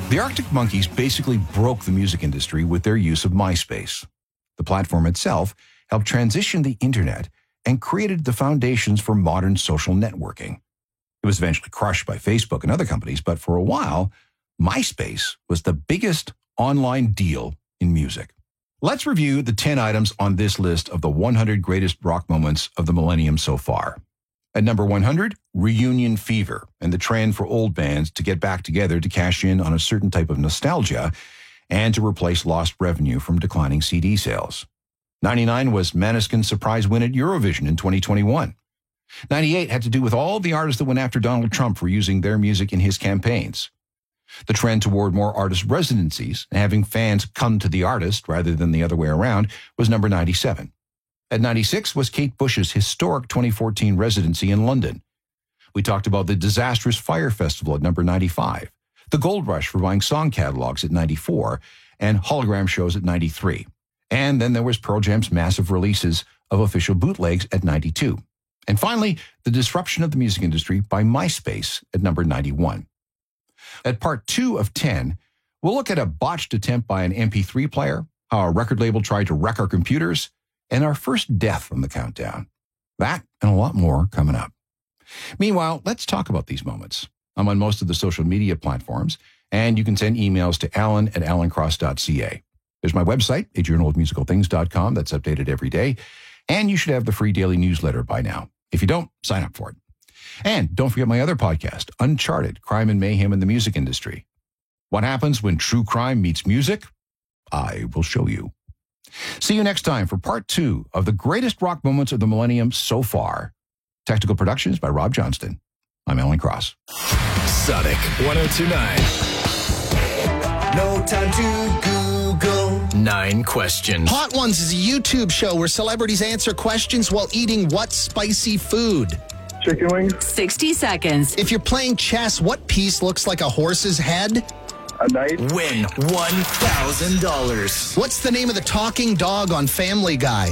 The Arctic Monkeys basically broke the music industry with their use of MySpace. The platform itself helped transition the internet and created the foundations for modern social networking. It was eventually crushed by Facebook and other companies, but for a while, MySpace was the biggest online deal in music. Let's review the 10 items on this list of the 100 greatest rock moments of the millennium so far. At number 100, reunion fever and the trend for old bands to get back together to cash in on a certain type of nostalgia and to replace lost revenue from declining CD sales. 99 was Måneskin's surprise win at Eurovision in 2021. 98 had to do with all the artists that went after Donald Trump for using their music in his campaigns. The trend toward more artist residencies and having fans come to the artist rather than the other way around was number 97. At 96 was Kate Bush's historic 2014 residency in London. We talked about the disastrous Fire Festival at number 95, the gold rush for buying song catalogs at 94, and hologram shows at 93. And then there was Pearl Jam's massive releases of official bootlegs at 92. And finally, the disruption of the music industry by MySpace at number 91. At part 2 of 10, we'll look at a botched attempt by an MP3 player, how a record label tried to wreck our computers, and our first death on the countdown. That and a lot more coming up. Meanwhile, let's talk about these moments. I'm on most of the social media platforms, and you can send emails to alan@alancross.ca. There's my website, ajournalofmusicalthings.com. That's updated every day. And you should have the free daily newsletter by now. If you don't, sign up for it. And don't forget my other podcast, Uncharted, Crime and Mayhem in the Music Industry. What happens when true crime meets music? I will show you. See you next time for part 2 of the greatest rock moments of the millennium so far. Technical productions by Rob Johnston. I'm Alan Cross. Sonic 102.9. No time to Google. 9 questions. Hot Ones is a YouTube show where celebrities answer questions while eating what spicy food? Chicken wings. 60 seconds. If you're playing chess, what piece looks like a horse's head? A knife. Win $1,000. What's the name of the talking dog on Family Guy?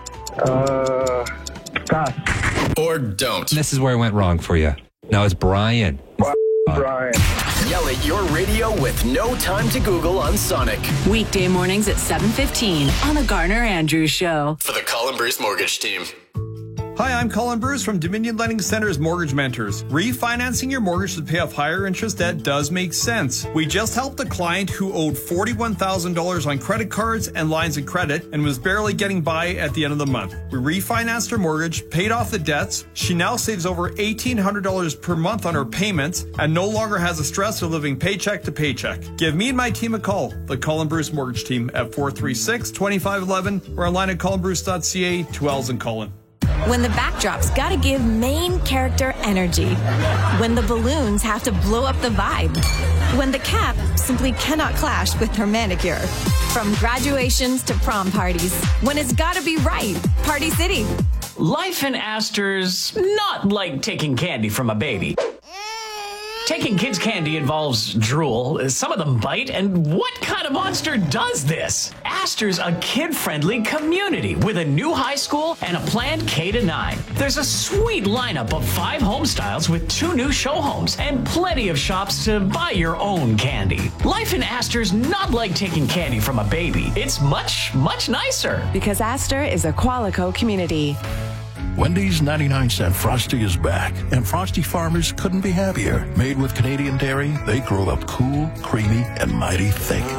Pass. Or don't. This is where I went wrong for you. No, it's Brian. Brian. Yell at your radio with No Time to Google on Sonic. Weekday mornings at 7:15 on The Garner Andrews Show. For the Colin Bruce Mortgage Team. Hi, I'm Colin Bruce from Dominion Lending Center's Mortgage Mentors. Refinancing your mortgage to pay off higher interest debt does make sense. We just helped a client who owed $41,000 on credit cards and lines of credit and was barely getting by at the end of the month. We refinanced her mortgage, paid off the debts. She now saves over $1,800 per month on her payments and no longer has the stress of living paycheck to paycheck. Give me and my team a call, the Colin Bruce Mortgage Team, at 436-2511 or online at colinbruce.ca. 2 L's in Colin. When the backdrop's gotta give main character energy. When the balloons have to blow up the vibe. When the cap simply cannot clash with her manicure. From graduations to prom parties. When it's gotta be right. Party City. Life in Astor's not like taking candy from a baby. Taking kids' candy involves drool. Some of them bite. And what kind of monster does this? Astor's a kid-friendly community with a new high school and a planned K-9. There's a sweet lineup of 5 home styles with 2 new show homes and plenty of shops to buy your own candy. Life in Astor's not like taking candy from a baby. It's much, much nicer. Because Astor is a Qualico community. Wendy's 99-cent Frosty is back, and Frosty farmers couldn't be happier. Made with Canadian dairy, they grow up cool, creamy, and mighty thick.